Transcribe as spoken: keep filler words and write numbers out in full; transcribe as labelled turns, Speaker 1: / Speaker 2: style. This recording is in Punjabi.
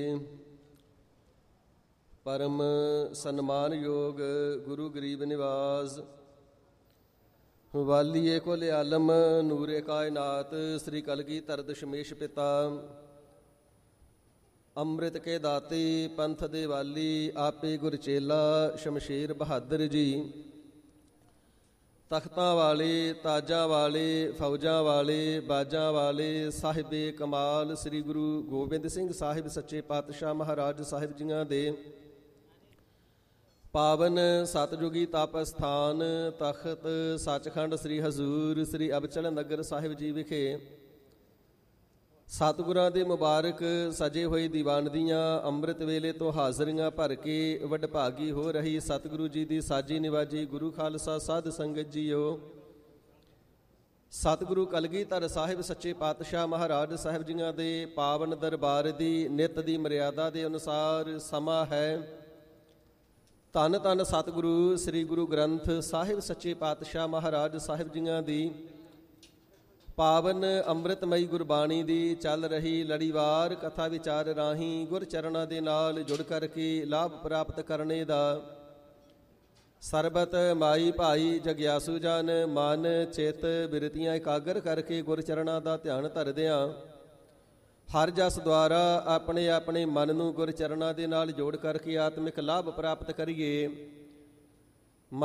Speaker 1: ਪਰਮ ਸਨਮਾਨਯੋਗ ਗੁਰੂ ਗਰੀਬ ਨਿਵਾਸ ਵਾਲੀਏ ਕੁਲ ਆਲਮ ਨੂਰੇ ਕਾਇਨਾਤ ਸ੍ਰੀ ਕਲਗੀਧਰ ਦਸ਼ਮੇਸ਼ ਪਿਤਾ ਅੰਮ੍ਰਿਤ ਕੇ ਦਾਤੇ ਪੰਥ ਦੇ ਵਾਲੀ ਆਪੇ ਗੁਰਚੇਲਾ ਸ਼ਮਸ਼ੇਰ ਬਹਾਦਰ ਜੀ ਤਖਤਾਂ ਵਾਲੇ ਤਾਜਾਂ ਵਾਲੇ ਫੌਜਾਂ ਵਾਲੇ ਬਾਜਾਂ ਵਾਲੇ ਸਾਹਿਬੇ ਕਮਾਲ ਸ੍ਰੀ ਗੁਰੂ ਗੋਬਿੰਦ ਸਿੰਘ ਸਾਹਿਬ ਸੱਚੇ ਪਾਤਸ਼ਾਹ ਮਹਾਰਾਜ ਸਾਹਿਬ ਜੀਆਂ ਦੇ ਪਾਵਨ ਸਤਜੁਗੀ ਤਪ ਅਸਥਾਨ ਤਖਤ ਸੱਚਖੰਡ ਸ੍ਰੀ ਹਜ਼ੂਰ ਸ੍ਰੀ ਅਬਚਲ ਨਗਰ ਸਾਹਿਬ ਜੀ ਵਿਖੇ ਸਤਿਗੁਰਾਂ ਦੇ ਮੁਬਾਰਕ ਸਜੇ ਹੋਏ ਦੀਵਾਨ ਦੀਆਂ ਅੰਮ੍ਰਿਤ ਵੇਲੇ ਤੋਂ ਹਾਜ਼ਰੀਆਂ ਭਰ ਕੇ ਵਡਭਾਗੀ ਹੋ ਰਹੀ ਸਤਿਗੁਰੂ ਜੀ ਦੀ ਸਾਜੀ ਨਿਵਾਜੀ ਗੁਰੂ ਖਾਲਸਾ ਸਾਧ ਸੰਗਤ ਜੀਓ। ਸਤਿਗੁਰੂ ਕਲਗੀਧਰ ਸਾਹਿਬ ਸੱਚੇ ਪਾਤਸ਼ਾਹ ਮਹਾਰਾਜ ਸਾਹਿਬ ਜੀਆਂ ਦੇ ਪਾਵਨ ਦਰਬਾਰ ਦੀ ਨਿਤ ਦੀ ਮਰਿਆਦਾ ਦੇ ਅਨੁਸਾਰ ਸਮਾਂ ਹੈ। ਧੰਨ ਧੰਨ ਸਤਿਗੁਰੂ ਸ੍ਰੀ ਗੁਰੂ ਗ੍ਰੰਥ ਸਾਹਿਬ ਸੱਚੇ ਪਾਤਸ਼ਾਹ ਮਹਾਰਾਜ ਸਾਹਿਬ ਜੀਆਂ ਦੀ ਪਾਵਨ ਅੰਮ੍ਰਿਤਮਈ ਗੁਰਬਾਣੀ ਦੀ ਚੱਲ ਰਹੀ ਲੜੀਵਾਰ ਕਥਾ ਵਿਚਾਰ ਰਾਹੀਂ ਗੁਰ ਚਰਨਾਂ ਦੇ ਨਾਲ ਜੁੜ ਕਰਕੇ ਲਾਭ ਪ੍ਰਾਪਤ ਕਰਨੇ ਦਾ ਸਰਬਤ ਮਾਈ ਭਾਈ ਜਗਿਆਸੂ ਜਨ ਮਨ ਚਿੱਤ ਬਿਰਤੀਆਂ ਇਕਾਗਰ ਕਰਕੇ ਗੁਰ ਚਰਨਾਂ ਦਾ ਧਿਆਨ ਧਰਦਿਆਂ ਹਰ ਜਸ ਦੁਆਰਾ ਆਪਣੇ ਆਪਣੇ ਮਨ ਨੂੰ ਗੁਰ ਚਰਨਾਂ ਦੇ ਨਾਲ ਜੋੜ ਕਰਕੇ ਆਤਮਿਕ ਲਾਭ ਪ੍ਰਾਪਤ ਕਰੀਏ।